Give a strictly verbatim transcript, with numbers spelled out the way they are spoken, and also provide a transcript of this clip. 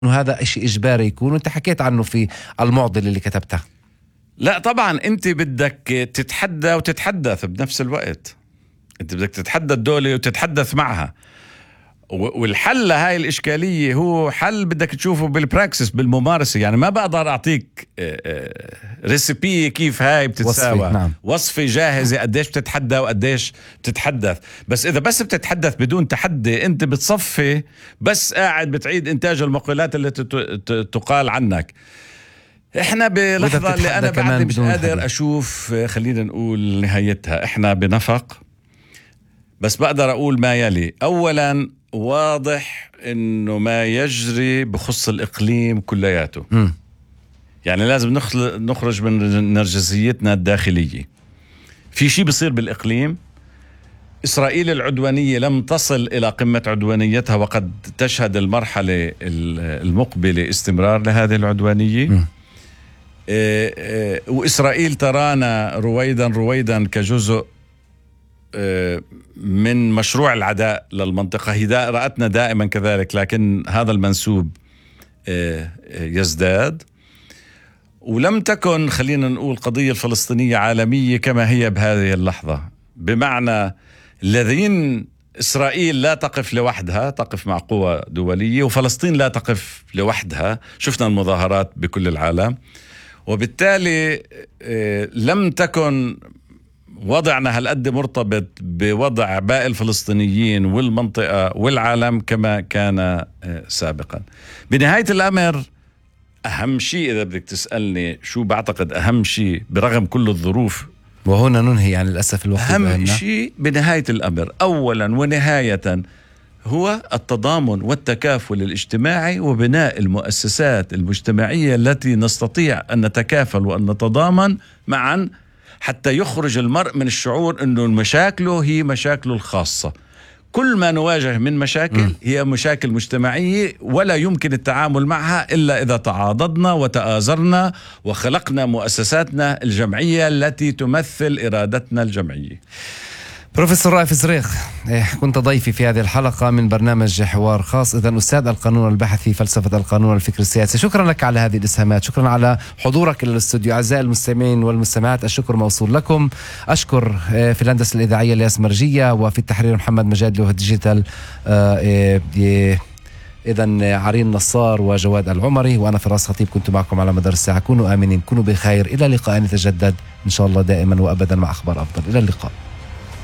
وهذا إشي إجباري يكون، وانت حكيت عنه في المعضلة اللي كتبتها. لا طبعا انت بدك تتحدى وتتحدث بنفس الوقت، انت بدك تتحدى الدولة وتتحدث معها، والحل لهاي الإشكالية هو حل بدك تشوفه بالبراكسس، بالممارسة. يعني ما بقدر أعطيك ريسيبي كيف هاي بتتساوى، وصفة, نعم. وصفة جاهزة قديش بتتحدى وقديش بتتحدث. بس إذا بس بتتحدث بدون تحدي، أنت بتصفي بس قاعد بتعيد إنتاج المقولات اللي تقال عنك. إحنا بلحظة اللي أنا بعد مش قادر حدي. أشوف، خلينا نقول نهايتها، إحنا بنفق. بس بقدر أقول ما يلي: أولاً واضح إنه ما يجري بخص الإقليم كلياته. م. يعني لازم نخرج من نرجسيتنا الداخلية. في شيء بيصير بالإقليم. إسرائيل العدوانية لم تصل إلى قمة عدوانيتها، وقد تشهد المرحلة المقبلة استمرار لهذه العدوانية. م. وإسرائيل ترانا رويدا رويدا كجزء من مشروع العداء للمنطقة. هي رأتنا دائما كذلك، لكن هذا المنسوب يزداد. ولم تكن، خلينا نقول، قضية الفلسطينية عالمية كما هي بهذه اللحظة، بمعنى الذين إسرائيل لا تقف لوحدها، تقف مع قوى دولية، وفلسطين لا تقف لوحدها. شفنا المظاهرات بكل العالم، وبالتالي لم تكن وضعنا هالقد مرتبط بوضع باقي الفلسطينيين والمنطقة والعالم كما كان سابقا. بنهاية الأمر، أهم شيء إذا بدك تسألني شو بعتقد أهم شيء برغم كل الظروف، وهنا ننهي يعني للأسف الوقت، أهم شيء بنهاية الأمر أولا ونهاية هو التضامن والتكافل الاجتماعي، وبناء المؤسسات المجتمعية التي نستطيع أن نتكافل وأن نتضامن معا، حتى يخرج المرء من الشعور أنه مشاكله هي مشاكله الخاصة. كل ما نواجه من مشاكل م. هي مشاكل مجتمعية، ولا يمكن التعامل معها إلا إذا تعاضدنا وتآزرنا وخلقنا مؤسساتنا الجمعية التي تمثل إرادتنا الجمعية. بروفيسور رائف زريخ، كنت ضيفي في هذه الحلقة من برنامج حوار خاص، إذن أستاذ القانون البحث في فلسفة القانون والفكر السياسي. شكرا لك على هذه الإسهامات، شكرا على حضورك إلى الاستوديو. أعزائي المستمعين والمستمعات، الشكر موصول لكم. أشكر في الهندسة الإذاعية الياس مرجية، وفي التحرير محمد مجاد له الديجيتال إذن عرين نصار وجواد العمري، وأنا فراس خطيب كنت معكم على مدار الساعة. كونوا آمنين، كونوا بخير، إلى اللقاء، نتجدد إن شاء الله دائما وأبدا مع أخبار أفضل. إلى اللقاء.